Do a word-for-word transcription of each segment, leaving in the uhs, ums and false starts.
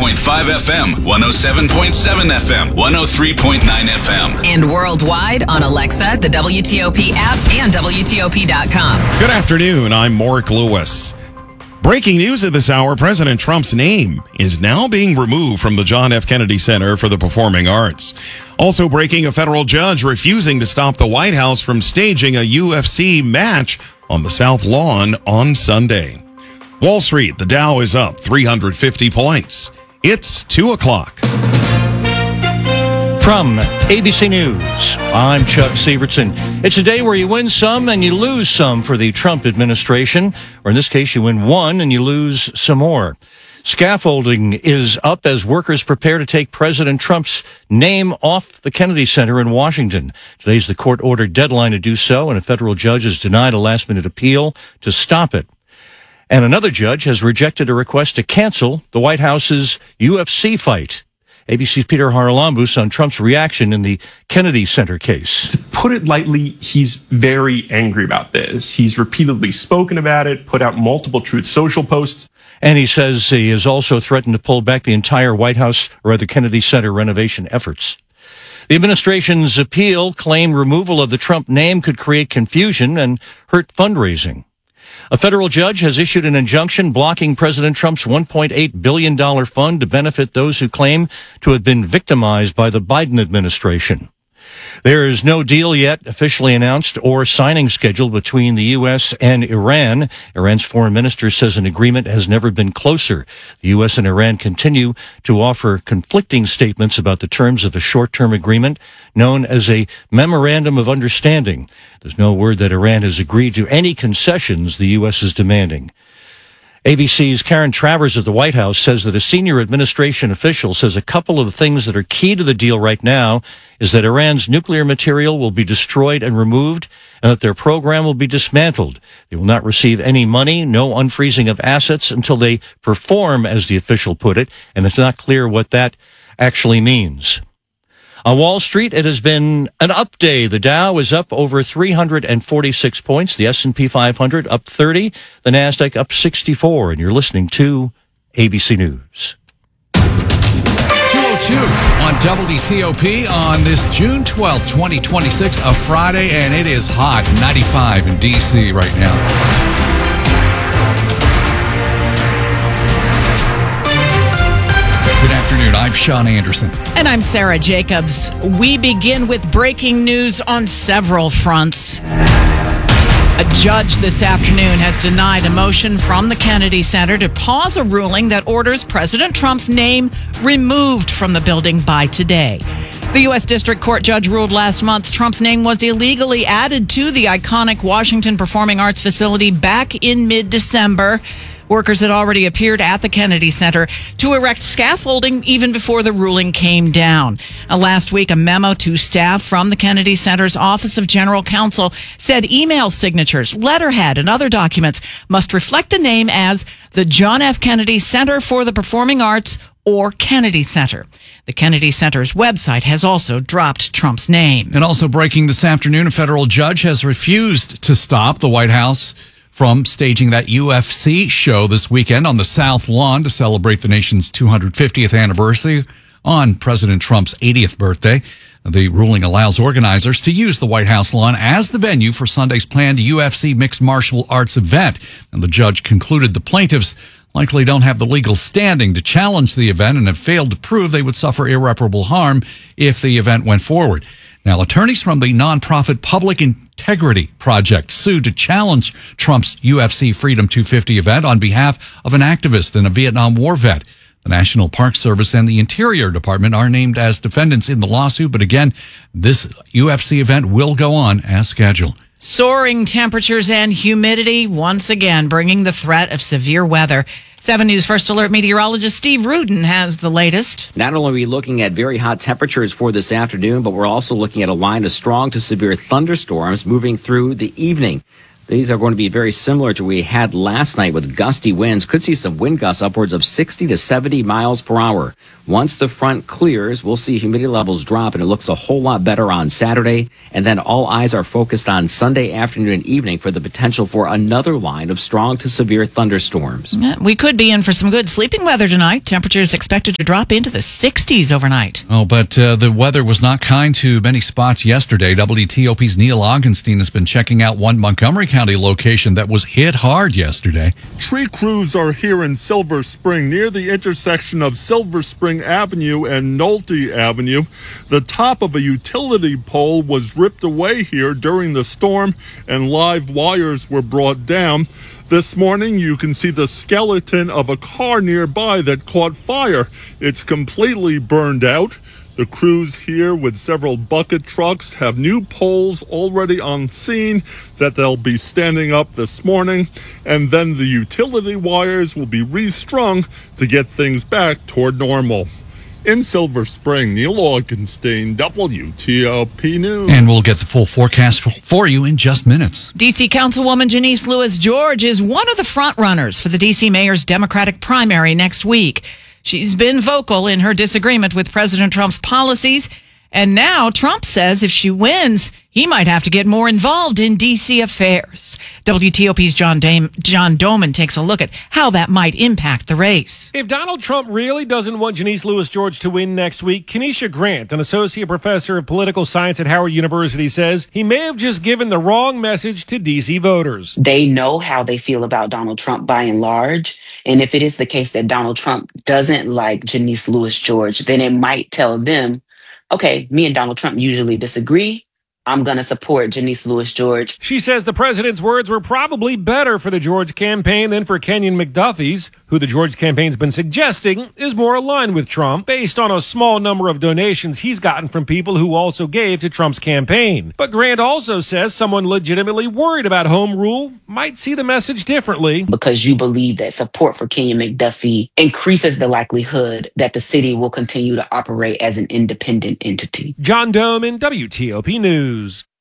point five F M, one oh seven point seven F M, one oh three point nine F M. And worldwide on Alexa, the W T O P app, and W T O P dot com. Good afternoon. I'm Mark Lewis. Breaking news at this hour, President Trump's name is now being removed from the John F. Kennedy Center for the Performing Arts. Also breaking, a federal judge refusing to stop the White House from staging a U F C match on the South Lawn on Sunday. Wall Street, the Dow is up three hundred fifty points. It's two o'clock. From A B C News, I'm Chuck Severson. It's a day where you win some and you lose some for the Trump administration, or in this case, you win one and you lose some more. Scaffolding is up as workers prepare to take President Trump's name off the Kennedy Center in Washington. Today's the court-ordered deadline to do so, and a federal judge has denied a last-minute appeal to stop it. And another judge has rejected a request to cancel the White House's U F C fight. A B C's Peter Haralambous on Trump's reaction in the Kennedy Center case. To put it lightly, he's very angry about this. He's repeatedly spoken about it, put out multiple Truth Social posts. And he says he has also threatened to pull back the entire White House, or rather Kennedy Center renovation efforts. The administration's appeal claimed removal of the Trump name could create confusion and hurt fundraising. A federal judge has issued an injunction blocking President Trump's one point eight billion dollars fund to benefit those who claim to have been victimized by the Biden administration. There is no deal yet officially announced or signing scheduled between the U S and Iran. Iran's foreign minister says an agreement has never been closer. The U S and Iran continue to offer conflicting statements about the terms of a short-term agreement known as a Memorandum of Understanding. There's no word that Iran has agreed to any concessions the U S is demanding. A B C's Karen Travers at the White House says that a senior administration official says a couple of things that are key to the deal right now is that Iran's nuclear material will be destroyed and removed, and that their program will be dismantled. They will not receive any money, no unfreezing of assets until they perform, as the official put it, and it's not clear what that actually means. On Wall Street, it has been an up day. The Dow is up over three hundred forty-six points. The S and P five hundred up thirty. The NASDAQ up sixty-four. And you're listening to A B C News. two oh two on W T O P on this June twelfth, twenty twenty-six, a Friday, and it is hot, ninety-five in D C right now. Good afternoon. I'm Sean Anderson. And I'm Sarah Jacobs. We begin with breaking news on several fronts. A judge this afternoon has denied a motion from the Kennedy Center to pause a ruling that orders President Trump's name removed from the building by today. The U S District Court judge ruled last month Trump's name was illegally added to the iconic Washington Performing Arts facility back in mid-December. Workers had already appeared at the Kennedy Center to erect scaffolding even before the ruling came down. Uh, last week, a memo to staff from the Kennedy Center's Office of General Counsel said email signatures, letterhead, and other documents must reflect the name as the John F. Kennedy Center for the Performing Arts or Kennedy Center. The Kennedy Center's website has also dropped Trump's name. And also breaking this afternoon, a federal judge has refused to stop the White House from staging that U F C show this weekend on the South Lawn to celebrate the nation's two hundred fiftieth anniversary on President Trump's eightieth birthday. The ruling allows organizers to use the White House lawn as the venue for Sunday's planned U F C mixed martial arts event. And the judge concluded the plaintiffs likely don't have the legal standing to challenge the event and have failed to prove they would suffer irreparable harm if the event went forward. Now, attorneys from the nonprofit Public Integrity Project sued to challenge Trump's U F C Freedom two fifty event on behalf of an activist and a Vietnam War vet. The National Park Service and the Interior Department are named as defendants in the lawsuit, but again, this U F C event will go on as scheduled. Soaring temperatures and humidity once again bringing the threat of severe weather. seven News First Alert meteorologist Steve Rudin has the latest. Not only are we looking at very hot temperatures for this afternoon, but we're also looking at a line of strong to severe thunderstorms moving through the evening. These are going to be very similar to what we had last night with gusty winds. Could see some wind gusts upwards of sixty to seventy miles per hour. Once the front clears, we'll see humidity levels drop, and it looks a whole lot better on Saturday. And then all eyes are focused on Sunday afternoon and evening for the potential for another line of strong to severe thunderstorms. We could be in for some good sleeping weather tonight. Temperatures expected to drop into the sixties overnight. Oh, but uh, the weather was not kind to many spots yesterday. W T O P's Neil Augenstein has been checking out one Montgomery County location that was hit hard yesterday. Tree crews are here in Silver Spring near the intersection of Silver Spring Avenue and Nolte Avenue. The top of a utility pole was ripped away here during the storm, and live wires were brought down. This morning, you can see the skeleton of a car nearby that caught fire. It's completely burned out. The crews here with several bucket trucks have new poles already on scene that they'll be standing up this morning, and then the utility wires will be restrung to get things back toward normal. In Silver Spring, Neil Augenstein, W T O P News. And we'll get the full forecast for, for you in just minutes. D C Councilwoman Janice Lewis George is one of the frontrunners for the D C mayor's Democratic primary next week. She's been vocal in her disagreement with President Trump's policies, and now Trump says if she wins, he might have to get more involved in D C affairs. W T O P's John, Dame, John Doman takes a look at how that might impact the race. If Donald Trump really doesn't want Janice Lewis George to win next week, Kenesha Grant, an associate professor of political science at Howard University, says he may have just given the wrong message to D C voters. They know how they feel about Donald Trump by and large. And if it is the case that Donald Trump doesn't like Janice Lewis George, then it might tell them, okay, me and Donald Trump usually disagree. I'm going to support Janice Lewis George. She says the president's words were probably better for the George campaign than for Kenyon McDuffie's, who the George campaign's been suggesting is more aligned with Trump based on a small number of donations he's gotten from people who also gave to Trump's campaign. But Grant also says someone legitimately worried about home rule might see the message differently. Because you believe that support for Kenyon McDuffie increases the likelihood that the city will continue to operate as an independent entity. John Doman, W T O P News.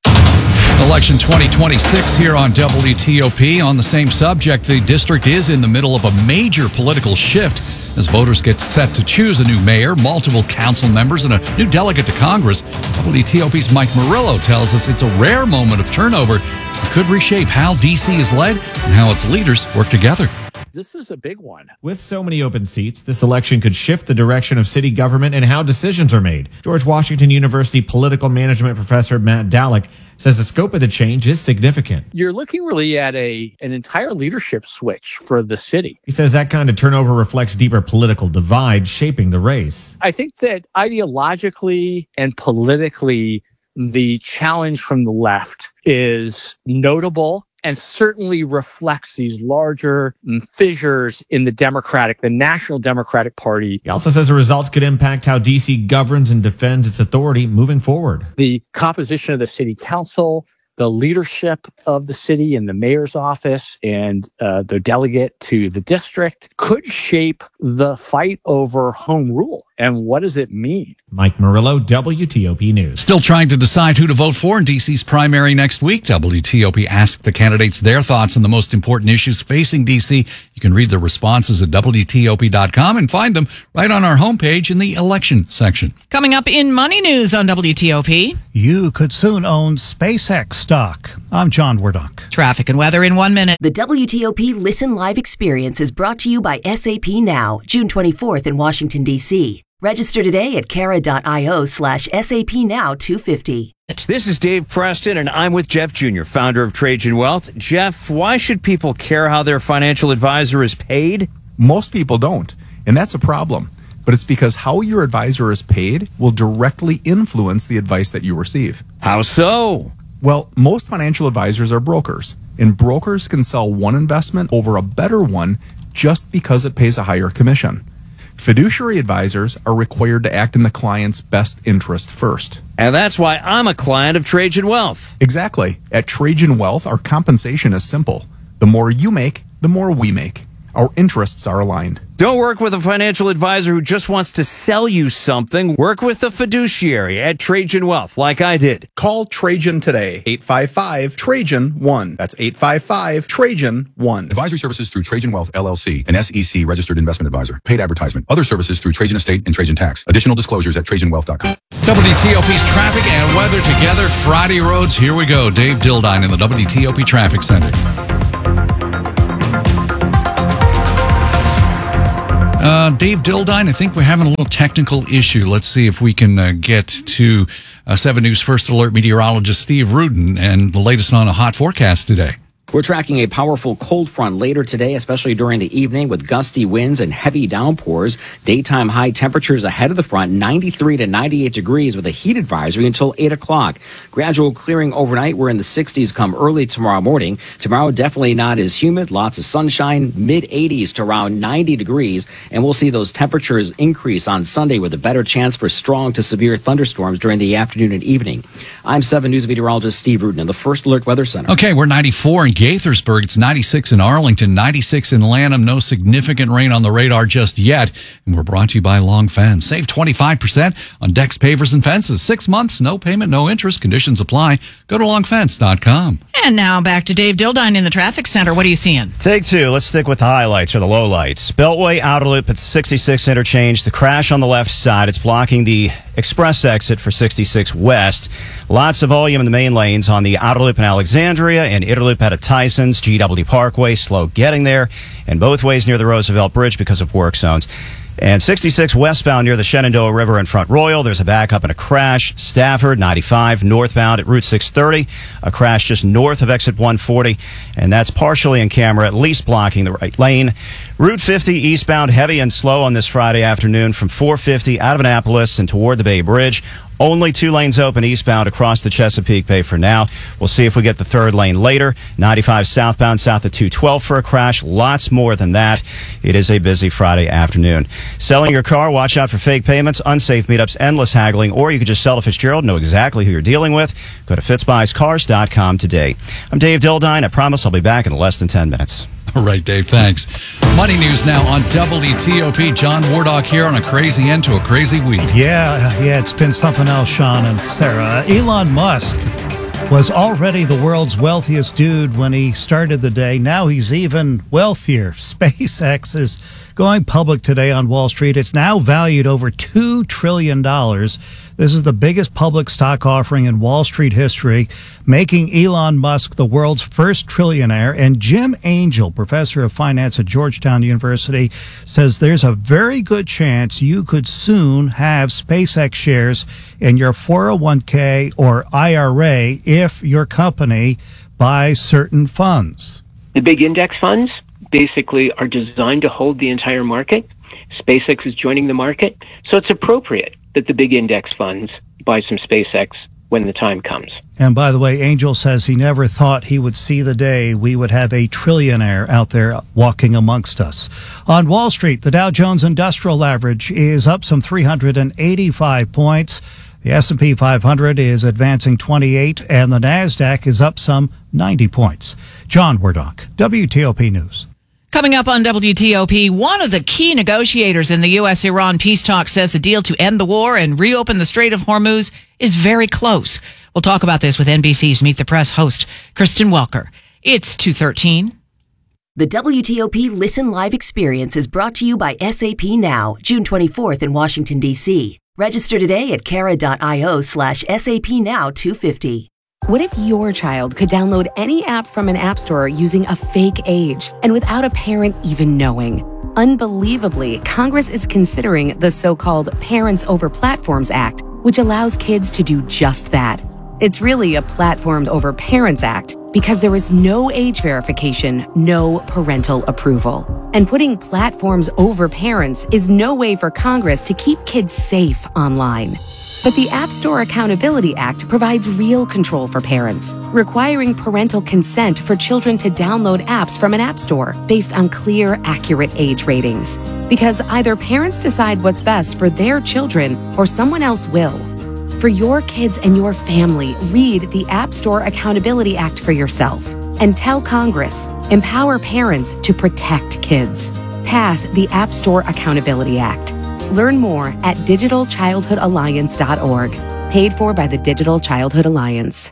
Election twenty twenty-six here on W T O P. On the same subject, the district is in the middle of a major political shift as voters get set to choose a new mayor, multiple council members, and a new delegate to Congress. W T O P's Mike Murillo tells us it's a rare moment of turnover that could reshape how D C is led and how its leaders work together. This is a big one. With so many open seats, this election could shift the direction of city government and how decisions are made. George Washington University political management professor Matt Dallek says the scope of the change is significant. You're looking really at a an entire leadership switch for the city. He says that kind of turnover reflects deeper political divide shaping the race. I think that ideologically and politically, the challenge from the left is notable and certainly reflects these larger fissures in the Democratic, the National Democratic Party. He also says the results could impact how D C governs and defends its authority moving forward. The composition of the city council, the leadership of the city and the mayor's office and uh, the delegate to the district could shape the fight over home rule. And what does it mean? Mike Murillo, W T O P News. Still trying to decide who to vote for in D C's primary next week. W T O P asked the candidates their thoughts on the most important issues facing D C. You can read the responses at W T O P dot com and find them right on our homepage in the election section. Coming up in Money News on W T O P. You could soon own SpaceX stock. I'm John Wardock. Traffic and weather in one minute. The W T O P Listen Live experience is brought to you by S A P Now, June twenty-fourth in Washington, D C Register today at Cara.io slash SAP Now 250. This is Dave Preston, and I'm with Jeff Junior, founder of Trajan Wealth. Jeff, why should people care how their financial advisor is paid? Most people don't, and that's a problem. But it's because how your advisor is paid will directly influence the advice that you receive. How so? Well, most financial advisors are brokers, and brokers can sell one investment over a better one just because it pays a higher commission. Fiduciary advisors are required to act in the client's best interest first. And that's why I'm a client of Trajan Wealth. Exactly. At Trajan Wealth, our compensation is simple. The more you make, the more we make. Our interests are aligned. Don't work with a financial advisor who just wants to sell you something. Work with a fiduciary at Trajan Wealth, like I did. Call Trajan today, eight five five, Trajan one. That's eight five five, Trajan one. Advisory services through Trajan Wealth, L L C, an S E C registered investment advisor. Paid advertisement. Other services through Trajan Estate and Trajan Tax. Additional disclosures at trajan wealth dot com. W T O P's traffic and weather together. Friday roads. Here we go. Dave Dildine in the W T O P Traffic Center. Uh, Dave Dildine, I think we're having a little technical issue. Let's see if we can uh, get to uh, seven News First Alert meteorologist Steve Rudin and the latest on a hot forecast today. We're tracking a powerful cold front later today, especially during the evening with gusty winds and heavy downpours. Daytime high temperatures ahead of the front, ninety-three to ninety-eight degrees with a heat advisory until eight o'clock. Gradual clearing overnight. We're in the sixties come early tomorrow morning. Tomorrow definitely not as humid. Lots of sunshine, mid eighties to around ninety degrees. And we'll see those temperatures increase on Sunday with a better chance for strong to severe thunderstorms during the afternoon and evening. I'm seven News meteorologist Steve Rudin in the First Alert Weather Center. Okay, we're ninety-four in Gaithersburg. It's ninety-six in Arlington, ninety-six in Lanham. No significant rain on the radar just yet. And we're brought to you by Long Fence. Save twenty-five percent on decks, pavers, and fences. Six months, no payment, no interest. Conditions apply. Go to long fence dot com. And now back to Dave Dildine in the traffic center. What are you seeing? Take two. Let's stick with the highlights or the lowlights. Beltway outer loop at sixty-six interchange. The crash on the left side. It's blocking the express exit for sixty-six west. Lots of volume in the main lanes on the outer loop in Alexandria and inner loop out of Tyson's. G W Parkway slow getting there, and both ways near the Roosevelt Bridge because of work zones. And sixty-six westbound near the Shenandoah River in Front Royal, there's a backup and a crash. Stafford, ninety-five northbound at Route six thirty, a crash just north of exit one forty, and that's partially in camera, at least blocking the right lane. Route fifty eastbound, heavy and slow on this Friday afternoon from four fifty out of Annapolis and toward the Bay Bridge. Only two lanes open eastbound across the Chesapeake Bay for now. We'll see if we get the third lane later. ninety-five southbound south of two twelve for a crash. Lots more than that. It is a busy Friday afternoon. Selling your car, watch out for fake payments, unsafe meetups, endless haggling, or you can just sell to Fitzgerald, know exactly who you're dealing with. Go to fitz buys cars dot com today. I'm Dave Dildine. I promise I'll be back in less than ten minutes. All right, Dave, thanks. Money news now on W T O P. John Wardock here on a crazy end to a crazy week. Yeah, yeah, it's been something else, Sean and Sarah. Elon Musk was already the world's wealthiest dude when he started the day. Now he's even wealthier. SpaceX is going public today on Wall Street. It's now valued over two trillion dollars. This is the biggest public stock offering in Wall Street history, making Elon Musk the world's first trillionaire. And Jim Angel, professor of finance at Georgetown University, says there's a very good chance you could soon have SpaceX shares in your four oh one k or I R A if your company buys certain funds. The big index funds basically are designed to hold the entire market. SpaceX is joining the market, so it's appropriate that the big index funds buy some SpaceX when the time comes. And by the way, Angel says he never thought he would see the day we would have a trillionaire out there walking amongst us. On Wall Street, the Dow Jones Industrial Average is up some three hundred eighty-five points. The S and P five hundred is advancing twenty-eight, and the NASDAQ is up some ninety points. John Wardock, W T O P News. Coming up on W T O P, one of the key negotiators in the U S Iran peace talks says a deal to end the war and reopen the Strait of Hormuz is very close. We'll talk about this with N B C's Meet the Press host, Kristen Welker. It's two thirteen. The W T O P Listen Live experience is brought to you by S A P Now, June twenty-fourth in Washington, D C. Register today at cara.io slash SAP Now two fifty. What if your child could download any app from an app store using a fake age and without a parent even knowing? Unbelievably, Congress is considering the so-called Parents Over Platforms Act, which allows kids to do just that. It's really a Platforms Over Parents Act because there is no age verification, no parental approval. And putting platforms over parents is no way for Congress to keep kids safe online. But the App Store Accountability Act provides real control for parents, requiring parental consent for children to download apps from an app store based on clear, accurate age ratings. Because either parents decide what's best for their children or someone else will. For your kids and your family, read the App Store Accountability Act for yourself and tell Congress Empower parents to protect kids. Pass the App Store Accountability Act. Learn more at digital childhood alliance dot org. Paid for by the Digital Childhood Alliance.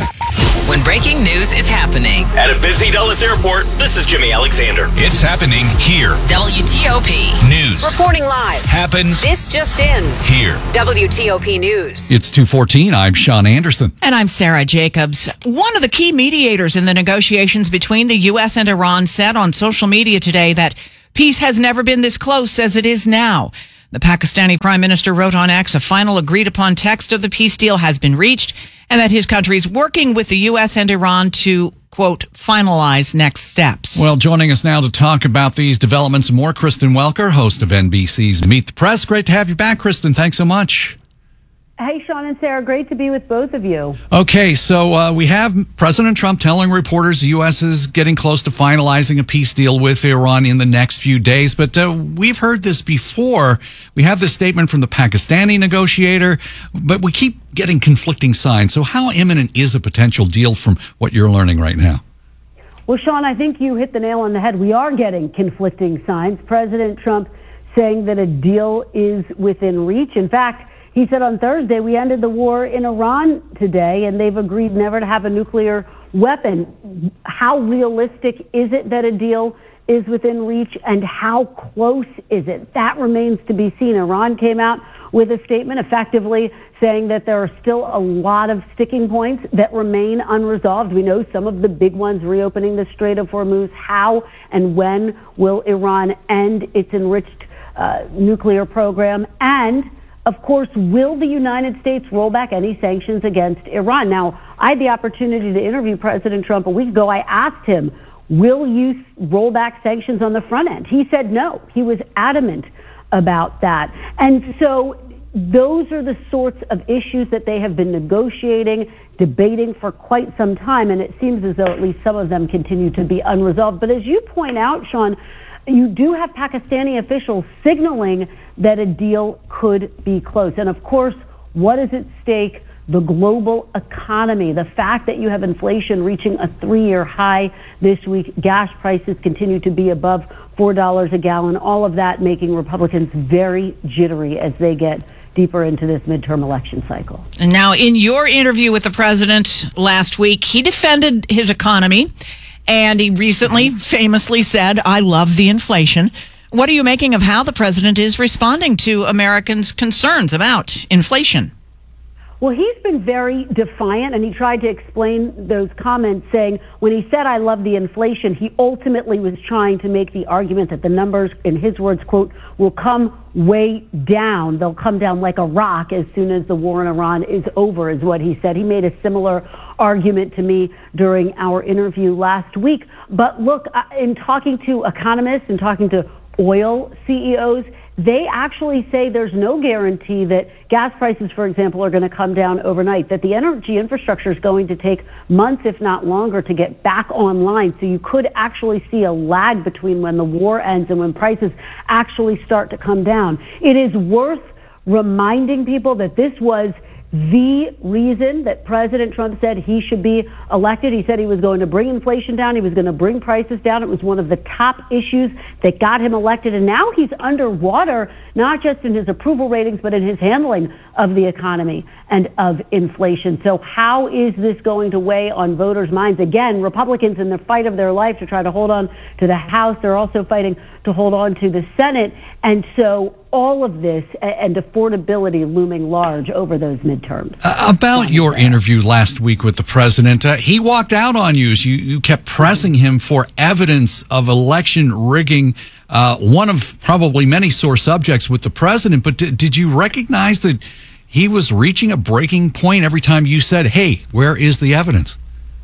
When breaking news is happening at a busy Dulles airport, this is Jimmy Alexander. It's happening here. W T O P News. Reporting live. Happens. This just in. Here. W T O P News. It's two fourteen. I'm Sean Anderson. And I'm Sarah Jacobs. One of the key mediators in the negotiations between the U S and Iran said on social media today that peace has never been this close as it is now. The Pakistani Prime Minister wrote on X a final agreed-upon text of the peace deal has been reached and that his country is working with the U S and Iran to, quote, finalize next steps. Well, joining us now to talk about these developments and more, Kristen Welker, host of N B C's Meet the Press. Great to have you back, Kristen. Thanks so much. Hey, Sean and Sarah, great to be with both of you. Okay, so uh, we have President Trump telling reporters the U S is getting close to finalizing a peace deal with Iran in the next few days. But uh, we've heard this before. We have this statement from the Pakistani negotiator, but we keep getting conflicting signs. So how imminent is a potential deal from what you're learning right now? Well, Sean, I think you hit the nail on the head. We are getting conflicting signs. President Trump saying that a deal is within reach. In fact, he said on Thursday, we ended the war in Iran today, and they've agreed never to have a nuclear weapon. How realistic is it that a deal is within reach, and how close is it? That remains to be seen. Iran came out with a statement effectively saying that there are still a lot of sticking points that remain unresolved. We know some of the big ones, reopening the Strait of Hormuz. How and when will Iran end its enriched uh, nuclear program? And of course, will the United States roll back any sanctions against Iran? Now, I had the opportunity to interview President Trump a week ago. I asked him, will you roll back sanctions on the front end? He said no. He was adamant about that. And so those are the sorts of issues that they have been negotiating, debating for quite some time, and it seems as though at least some of them continue to be unresolved. But as you point out, Sean, you do have Pakistani officials signaling that a deal could be close. And of course, what is at stake? The global economy, the fact that you have inflation reaching a three-year high this week, gas prices continue to be above four dollars a gallon, all of that making Republicans very jittery as they get deeper into this midterm election cycle. And now, in your interview with the president last week, he defended his economy. And he recently famously said, I love the inflation. What are you making of how the president is responding to Americans' concerns about inflation? Well, he's been very defiant, and he tried to explain those comments saying when he said, I love the inflation, he ultimately was trying to make the argument that the numbers, in his words, quote, will come way down. They'll come down like a rock as soon as the war in Iran is over, is what he said. He made a similar argument to me during our interview last week. But look, in talking to economists and talking to oil C E Os, they actually say there's no guarantee that gas prices, for example, are going to come down overnight, that the energy infrastructure is going to take months, if not longer, to get back online. So you could actually see a lag between when the war ends and when prices actually start to come down. It is worth reminding people that this was the reason that President Trump said he should be elected. He said he was going to bring inflation down. He was going to bring prices down. It was one of the top issues that got him elected. And now he's underwater, not just in his approval ratings, but in his handling of the economy and of inflation. So how is this going to weigh on voters' minds? Again, Republicans in the fight of their life to try to hold on to the House. They're also fighting to hold on to the Senate. And so all of this and affordability looming large over those midterms. Uh, about your interview last week with the president, uh, he walked out on you as you, you kept pressing him for evidence of election rigging, uh, one of probably many sore subjects with the president. But d- did you recognize that he was reaching a breaking point every time you said, hey, where is the evidence?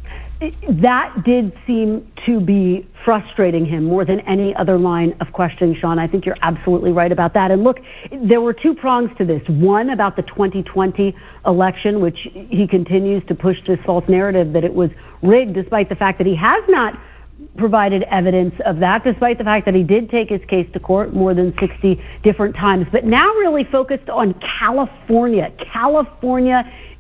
That did seem to be frustrating him more than any other line of questioning, Sean. I think you're absolutely right about that. And look, there were two prongs to this. One about the twenty twenty election, which he continues to push this false narrative that it was rigged, despite the fact that he has not provided evidence of that, despite the fact that he did take his case to court more than sixty different times. But now really focused on California. California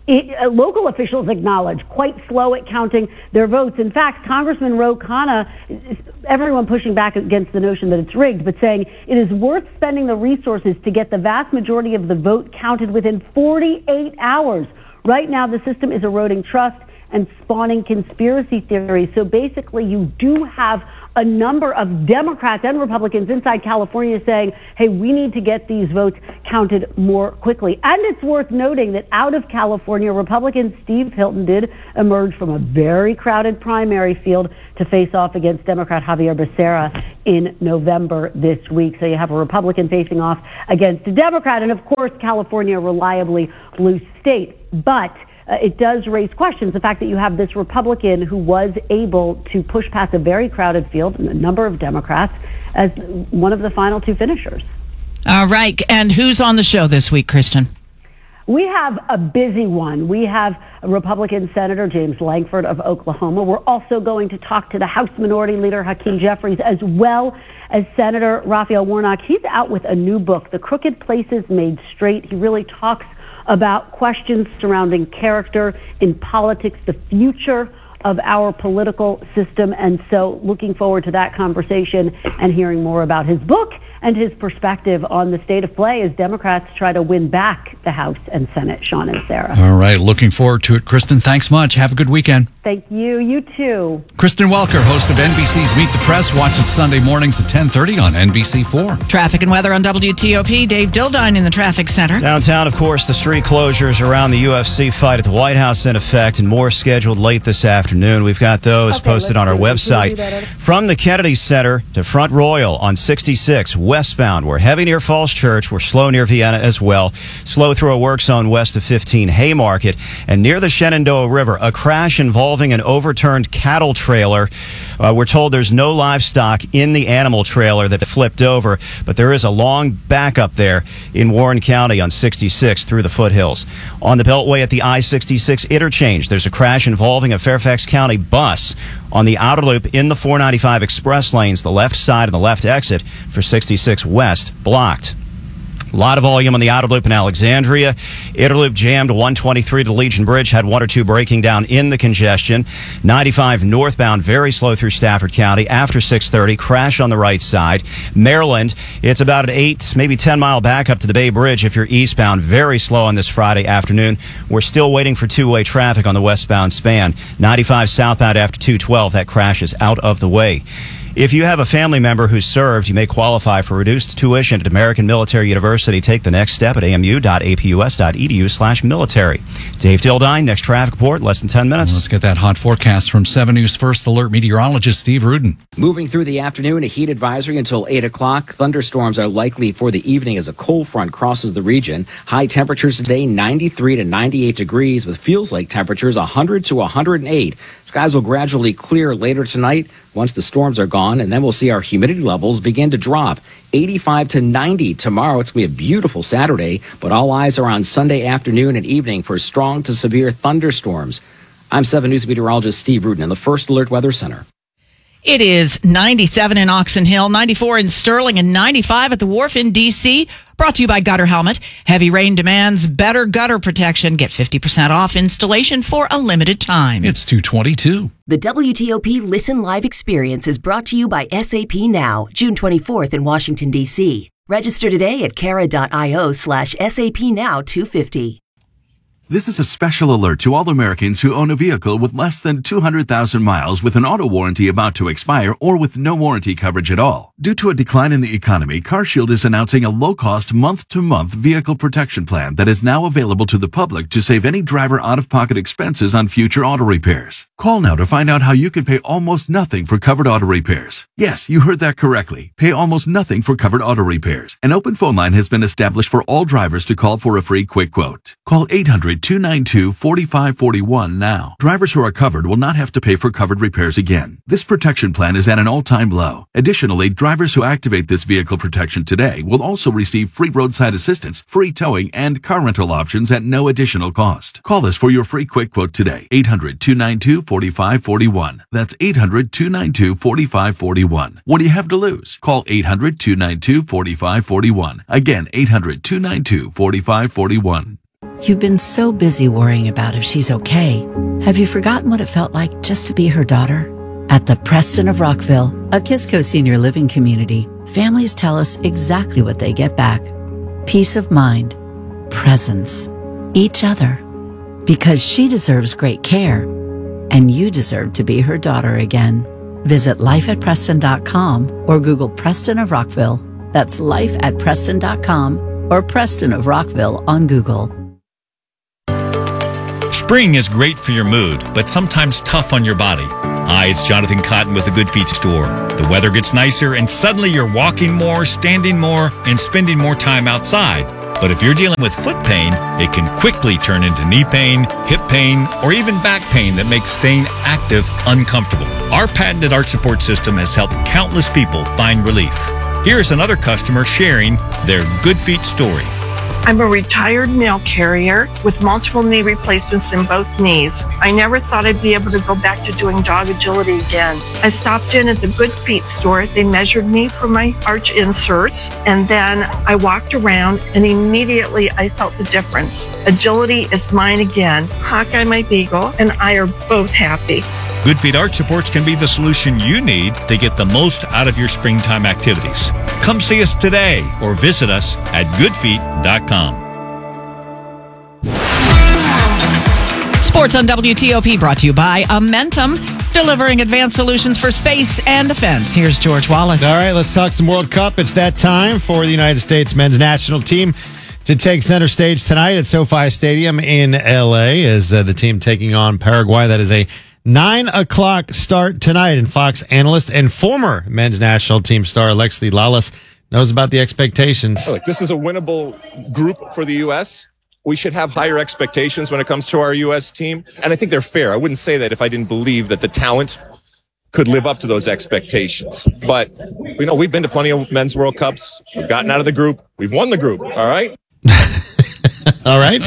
It, uh, local officials acknowledge quite slow at counting their votes. In fact, Congressman Ro Khanna, everyone pushing back against the notion that it's rigged, but saying it is worth spending the resources to get the vast majority of the vote counted within forty-eight hours. Right now, the system is eroding trust and spawning conspiracy theories. So basically, you do have a number of Democrats and Republicans inside California saying, hey, we need to get these votes counted more quickly. And it's worth noting that out of California, Republican Steve Hilton did emerge from a very crowded primary field to face off against Democrat Javier Becerra in November this week. So you have a Republican facing off against a Democrat. And of course, California, reliably blue state. But Uh, it does raise questions. The fact that you have this Republican who was able to push past a very crowded field and a number of Democrats as one of the final two finishers. All right. And who's on the show this week, Kristen? We have a busy one. We have Republican Senator James Lankford of Oklahoma. We're also going to talk to the House Minority Leader Hakeem Jeffries, as well as Senator Raphael Warnock. He's out with a new book, The Crooked Places Made Straight. He really talks about questions surrounding character in politics, the future of our political system. And so looking forward to that conversation and hearing more about his book and his perspective on the state of play as Democrats try to win back the House and Senate. Sean and Sarah. All right. Looking forward to it. Kristen, thanks much. Have a good weekend. Thank you. You too. Kristen Welker, host of N B C's Meet the Press. Watch it Sunday mornings at ten thirty on N B C four. Traffic and weather on W T O P. Dave Dildine in the traffic center. Downtown, of course, the street closures around the U F C fight at the White House in effect, and more scheduled late this afternoon. We've got those Okay, posted on our let's do it. website. Can we do that? From the Kennedy Center to Front Royal on sixty-six westbound. We're heavy near Falls Church. We're slow near Vienna as well. Slow through a work zone west of fifteen Haymarket. And near the Shenandoah River, a crash involving an overturned cattle trailer. Uh, we're told there's no livestock in the animal trailer that flipped over, but there is a long backup there in Warren County on sixty-six through the foothills. On the Beltway at the I sixty-six interchange, there's a crash involving a Fairfax County bus. On the outer loop in the four ninety-five express lanes, the left side and the left exit for sixty-six west blocked. A lot of volume on the outer loop in Alexandria. Interloop jammed one twenty-three to Legion Bridge, had one or two breaking down in the congestion. ninety-five northbound, very slow through Stafford County. After six thirty, crash on the right side. Maryland, it's about an eight, maybe ten mile back up to the Bay Bridge if you're eastbound. Very slow on this Friday afternoon. We're still waiting for two-way traffic on the westbound span. ninety-five southbound after two twelve, that crash is out of the way. If you have a family member who's served, you may qualify for reduced tuition at American Military University. Take the next step at amu.apus.edu slash military. Dave Dildine, next traffic report, less than ten minutes. Let's get that hot forecast from seven News First Alert meteorologist Steve Rudin. Moving through the afternoon, a heat advisory until eight o'clock. Thunderstorms are likely for the evening as a cold front crosses the region. High temperatures today, ninety-three to ninety-eight degrees, with feels like temperatures one hundred to one hundred eight. Skies will gradually clear later tonight once the storms are gone, and then we'll see our humidity levels begin to drop. eighty-five to ninety tomorrow. It's going to be a beautiful Saturday, but all eyes are on Sunday afternoon and evening for strong to severe thunderstorms. I'm seven News meteorologist Steve Rudin in the First Alert Weather Center. It is ninety-seven in Oxon Hill, ninety-four in Sterling, and ninety-five at the Wharf in D C. Brought to you by Gutter Helmet. Heavy rain demands better gutter protection. Get fifty percent off installation for a limited time. It's two twenty-two. The W T O P Listen Live experience is brought to you by S A P Now, June twenty-fourth in Washington, D C. Register today at cara.io slash SAP Now two fifty. This is a special alert to all Americans who own a vehicle with less than two hundred thousand miles with an auto warranty about to expire or with no warranty coverage at all. Due to a decline in the economy, CarShield is announcing a low-cost month-to-month vehicle protection plan that is now available to the public to save any driver out-of-pocket expenses on future auto repairs. Call now to find out how you can pay almost nothing for covered auto repairs. Yes, you heard that correctly. Pay almost nothing for covered auto repairs. An open phone line has been established for all drivers to call for a free quick quote. Call eight hundred, two nine two, four five four one now. Drivers who are covered will not have to pay for covered repairs again. This protection plan is at an all-time low. Additionally, drivers who activate this vehicle protection today will also receive free roadside assistance, free towing, and car rental options at no additional cost. Call us for your free quick quote today. eight hundred, two nine two, four five four one. That's eight hundred, two nine two, four five four one. What do you have to lose? Call eight hundred, two nine two, four five four one. Again, eight hundred, two nine two, four five four one. You've been so busy worrying about if she's okay. Have you forgotten what it felt like just to be her daughter? At the Preston of Rockville, a Kisco senior living community, families tell us exactly what they get back. Peace of mind, presence, each other. Because she deserves great care, and you deserve to be her daughter again. Visit life at preston dot com or Google Preston of Rockville. That's life at preston dot com or Preston of Rockville on Google. Spring is great for your mood, but sometimes tough on your body. Hi, it's Jonathan Cotton with the Good Feet store. The weather gets nicer and suddenly you're walking more, standing more, and spending more time outside. But if you're dealing with foot pain, it can quickly turn into knee pain, hip pain, or even back pain that makes staying active uncomfortable. Our patented arch support system has helped countless people find relief. Here's another customer sharing their Good Feet story. I'm a retired mail carrier with multiple knee replacements in both knees. I never thought I'd be able to go back to doing dog agility again. I stopped in at the Good Feet store. They measured me for my arch inserts, and then I walked around, and immediately I felt the difference. Agility is mine again. Hawkeye, my beagle, and I are both happy. Good Feet Arch Supports can be the solution you need to get the most out of your springtime activities. Come see us today or visit us at good feet dot com. Sports on W T O P brought to you by Amentum, delivering advanced solutions for space and defense. Here's George Wallace. All right, let's talk some World Cup. It's that time for the United States men's national team to take center stage tonight at SoFi Stadium in L A as uh, the team taking on Paraguay. That is a nine o'clock start tonight, and Fox analyst and former men's national team star Alexi Lalas knows about the expectations. Look, this is a winnable group for the U S. We should have higher expectations when it comes to our U S team, and I think they're fair. I wouldn't say that if I didn't believe that the talent could live up to those expectations. But, you know, we've been to plenty of men's World Cups. We've gotten out of the group. We've won the group, all right? All right.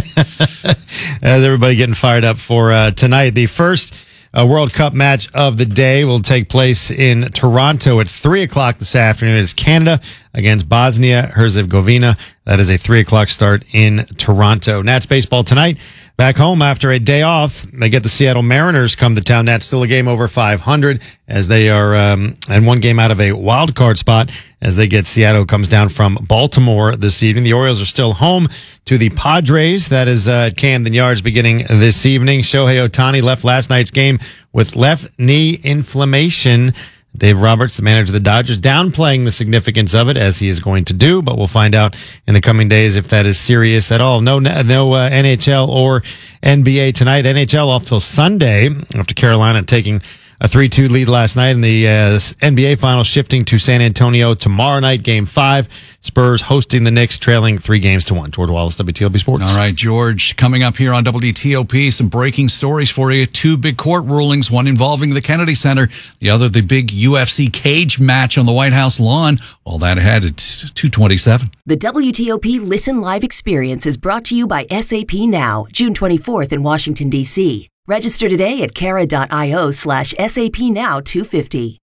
As everybody getting fired up for uh, tonight. The first uh, World Cup match of the day will take place in Toronto at three o'clock this afternoon. It's Canada against Bosnia-Herzegovina. That is a three o'clock start in Toronto. Nats baseball tonight. Back home after a day off, they get the Seattle Mariners come to town. Nats still a game over five hundred as they are, um, and one game out of a wild card spot as they get Seattle comes down from Baltimore this evening. The Orioles are still home to the Padres. That is uh, at Camden Yards beginning this evening. Shohei Ohtani left last night's game with left knee inflammation. Dave Roberts, the manager of the Dodgers, downplaying the significance of it, as he is going to do, but we'll find out in the coming days if that is serious at all. No, no uh, N H L or N B A tonight. N H L off till Sunday after Carolina taking a three two lead last night in the uh, N B A Finals, shifting to San Antonio tomorrow night, Game five. Spurs hosting the Knicks, trailing three games to one. George Wallace, W T O P Sports. All right, George, coming up here on W T O P, some breaking stories for you. Two big court rulings, one involving the Kennedy Center, the other the big U F C cage match on the White House lawn. All that ahead at two twenty-seven. The W T O P Listen Live experience is brought to you by S A P Now, June twenty-fourth in Washington, D C. Register today at cara.io slash SAP Now 250.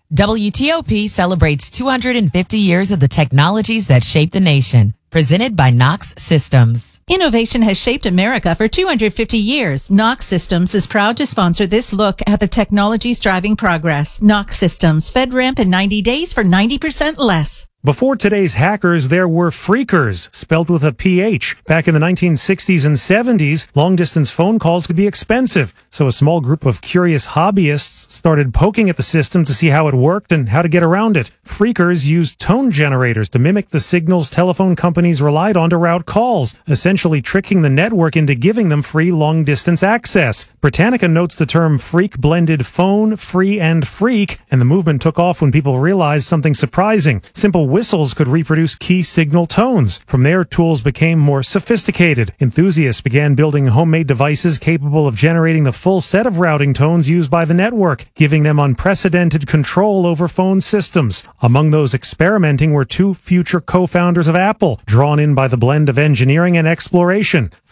W T O P celebrates two hundred fifty years of the technologies that shape the nation. Presented by Knox Systems. Innovation has shaped America for two hundred fifty years. Knox Systems is proud to sponsor this look at the technologies driving progress. Knox Systems, FedRAMP in ninety days for ninety percent less. Before today's hackers, there were phreakers, spelled with a P H. Back in the nineteen sixties and seventies, long-distance phone calls could be expensive, so a small group of curious hobbyists started poking at the system to see how it worked and how to get around it. Phreakers used tone generators to mimic the signals telephone companies relied on to route calls, essentially tricking the network into giving them free long-distance access. Britannica notes the term phreak blended phone, free, and freak, and the movement took off when people realized something surprising. Simple whistles could reproduce key signal tones. From there, tools became more sophisticated. Enthusiasts began building homemade devices capable of generating the full set of routing tones used by the network, giving them unprecedented control over phone systems. Among those experimenting were two future co-founders of Apple, drawn in by the blend of engineering and exploration.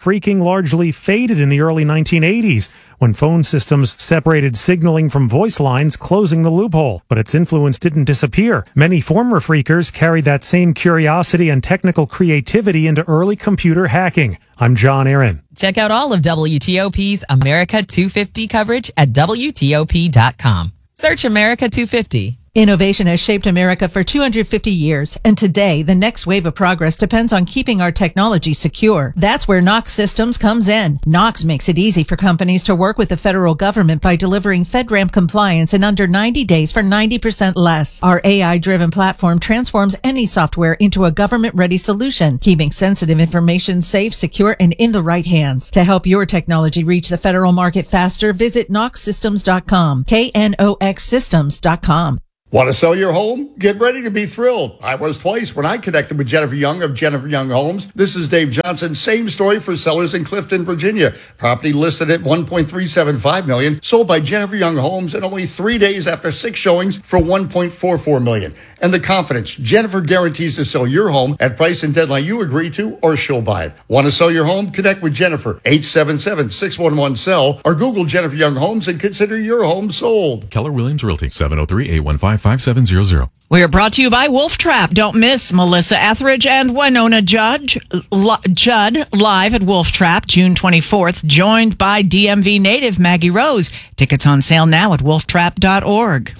Phreaking largely faded in the early nineteen eighties when phone systems separated signaling from voice lines, closing the loophole. But its influence didn't disappear. Many former phreakers carried that same curiosity and technical creativity into early computer hacking. I'm John Aaron. Check out all of W T O P's America two fifty coverage at W T O P dot com. Search America two fifty. Innovation has shaped America for two hundred fifty years, and today, the next wave of progress depends on keeping our technology secure. That's where Knox Systems comes in. Knox makes it easy for companies to work with the federal government by delivering FedRAMP compliance in under ninety days for ninety percent less. Our A I-driven platform transforms any software into a government-ready solution, keeping sensitive information safe, secure, and in the right hands. To help your technology reach the federal market faster, visit knox systems dot com, K N O X systems dot com. Want to sell your home? Get ready to be thrilled. I was twice when I connected with Jennifer Young of Jennifer Young Homes. This is Dave Johnson. Same story for sellers in Clifton, Virginia. Property listed at one point three seven five million dollars, sold by Jennifer Young Homes in only three days after six showings for one point four four million dollars. And the confidence, Jennifer guarantees to sell your home at price and deadline you agree to, or she'll buy it. Want to sell your home? Connect with Jennifer, eight seven seven, six one one, S E L L, or Google Jennifer Young Homes and consider your home sold. Keller Williams Realty, seven oh three, eight one five, five seven zero zero. We are brought to you by Wolf Trap. Don't miss Melissa Etheridge and Winona Judge, L- Judd live at Wolf Trap June twenty-fourth, joined by D M V native Maggie Rose. Tickets on sale now at wolf trap dot org.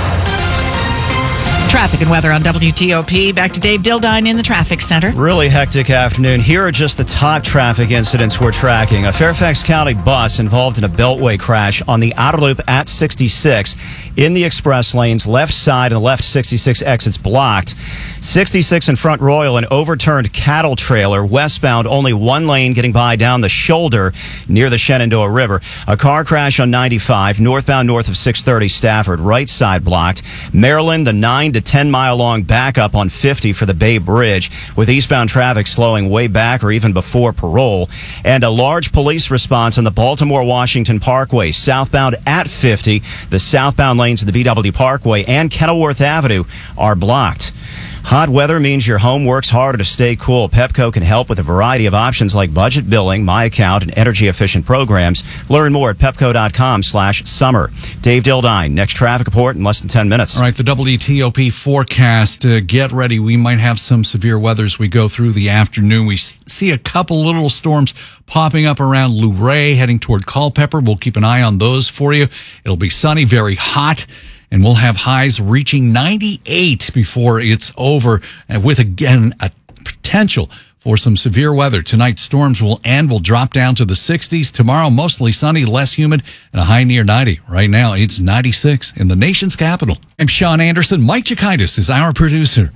Traffic and weather on W T O P. Back to Dave Dildine in the traffic center. Really hectic afternoon. Here are just the top traffic incidents we're tracking. A Fairfax County bus involved in a beltway crash on the outer loop at sixty-six. In the express lanes, left side and the left sixty-six exits blocked. sixty-six in Front Royal, an overturned cattle trailer. Westbound, only one lane getting by down the shoulder near the Shenandoah River. A car crash on ninety-five, northbound north of six thirty Stafford, right side blocked. Maryland, the nine to ten mile long backup on fifty for the Bay Bridge, with eastbound traffic slowing way back or even before Parole. And a large police response on the Baltimore-Washington Parkway, southbound at fifty. The southbound lanes of the B W Parkway and Kenilworth Avenue are blocked. Hot weather means your home works harder to stay cool. Pepco can help with a variety of options like budget billing, My Account, and energy-efficient programs. Learn more at pepco.com slash summer. Dave Dildine, next traffic report in less than ten minutes. All right, the W T O P forecast. Uh, get ready. We might have some severe weather as we go through the afternoon. We s- see a couple little storms popping up around Luray, heading toward Culpeper. We'll keep an eye on those for you. It'll be sunny, very hot. And we'll have highs reaching ninety-eight before it's over, and with, again, a potential for some severe weather. Tonight, storms will end, will drop down to the sixties. Tomorrow, mostly sunny, less humid, and a high near ninety. Right now, it's ninety-six in the nation's capital. I'm Sean Anderson. Mike Chikaitis is our producer.